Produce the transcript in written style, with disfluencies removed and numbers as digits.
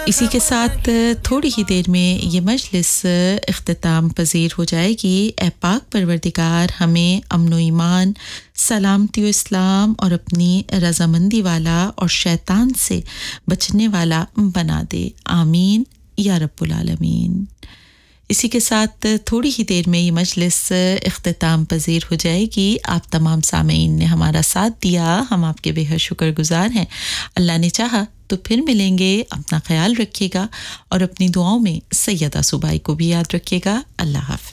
इसी के साथ थोड़ी ही देर में ये मजलिस इख्तिताम पजीर हो जाएगी। ए पाक परवरदिगार हमें अमन ईमान, सलामती व इस्लाम और अपनी रज़ामंदी वाला और शैतान से बचने वाला बना दे। आमीन या रब्बुल आलमीन। इसी के साथ थोड़ी ही देर में ये मजलिस इख्तिताम पजीर हो जाएगी। आप तमाम सामीन ने हमारा साथ दिया, हम आपके बेहद शुक्रगुजार हैं। अल्लाह ने चाहा तो फिर मिलेंगे। अपना ख्याल रखिएगा और अपनी दुआओं में सैयदा सुबाई को भी याद रखिएगा। अल्लाह हाफ़िज़।